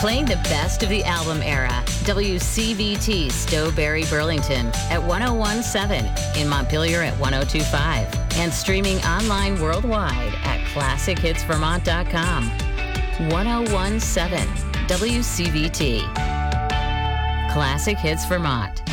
Playing the best of the album era. WCVT Stowberry, Burlington at 101.7, in Montpelier at 102.5, and streaming online worldwide at ClassicHitsVermont.com. 101.7 WCVT. Classic Hits Vermont.